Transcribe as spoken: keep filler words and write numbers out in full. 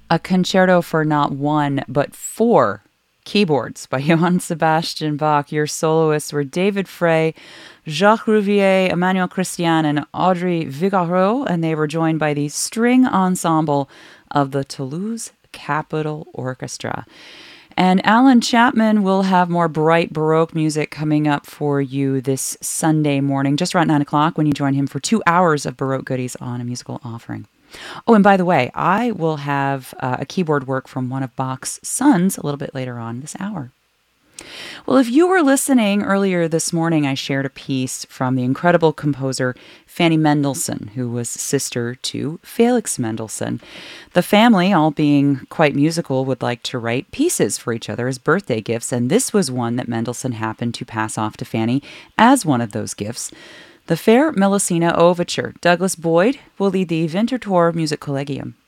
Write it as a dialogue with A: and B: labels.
A: A concerto for not one, but four keyboards by Johann Sebastian Bach. Your soloists were David Frey, Jacques Rouvier, Emmanuel Christian, and Audrey Vigarot, and they were joined by the string ensemble of the Toulouse Capitol Orchestra. And Alan Chapman will have more bright Baroque music coming up for you this Sunday morning, just around nine o'clock, when you join him for two hours of Baroque goodies on A Musical Offering. Oh, and by the way, I will have uh, a keyboard work from one of Bach's sons a little bit later on this hour. Well, if you were listening earlier this morning, I shared a piece from the incredible composer Fanny Mendelssohn, who was sister to Felix Mendelssohn. The family, all being quite musical, would like to write pieces for each other as birthday gifts, and this was one that Mendelssohn happened to pass off to Fanny as one of those gifts. The Fair Melusina Overture. Douglas Boyd will lead the Winterthur Music Collegium.